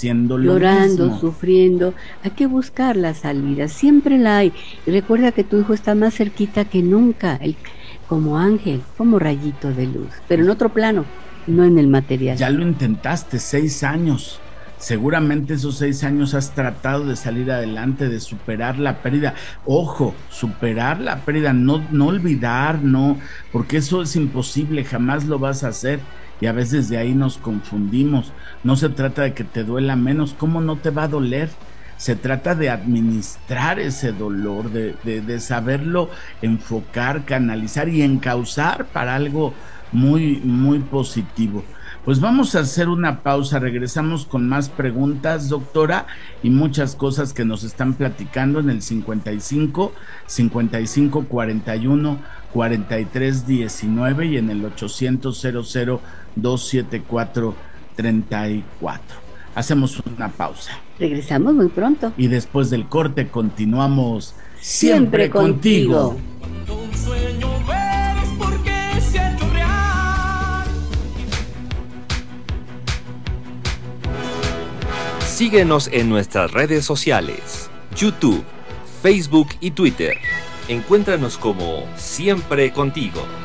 haciendo lo llorando, mismo. sufriendo. Hay que buscar la salida, siempre la hay. Y recuerda que tu hijo está más cerquita que nunca, como ángel, como rayito de luz, pero en otro plano, no en el material. Ya lo intentaste 6 años. Seguramente esos 6 años has tratado de salir adelante, de superar la pérdida. Ojo, superar la pérdida, no, no olvidar, no, porque eso es imposible, jamás lo vas a hacer. Y a veces de ahí nos confundimos. No se trata de que te duela menos, ¿cómo no te va a doler? Se trata de administrar ese dolor, de saberlo enfocar, canalizar y encauzar para algo muy, muy positivo. Pues vamos a hacer una pausa, regresamos con más preguntas, doctora, y muchas cosas que nos están platicando en el 55 41 43 19 y en el 800 00 274 34. Hacemos una pausa Regresamos muy pronto. y después del corte continuamos Siempre siempre contigo. contigo. Cuando un sueño ves porque se ha hecho real. Síguenos en nuestras redes sociales, YouTube, Facebook y Twitter. Encuéntranos como Siempre Contigo.